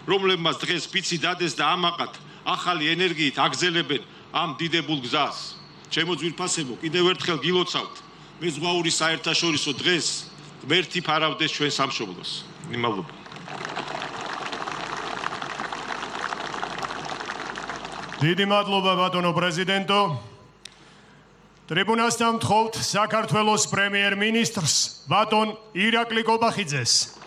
რომლებმაც დღეს ფიცი დადეს და ამაყად ახალი ენერგიით აგზელებენ ამ დიდებულ გზას. ჩემო ძვირფასებო, კიდევ ერთხელ გილოცავთ, მეზღვაური საერთაშორისო დღეს ღმერთი ფარავდეს ჩვენ სამშობლოს. მადლობა. დიდი მადლობა ბატონო პრეზიდენტო. ტრიბუნასთან ვთხოვთ საქართველოს პრემიერ-მინისტრს ბატონ ირაკლი კობახიძეს.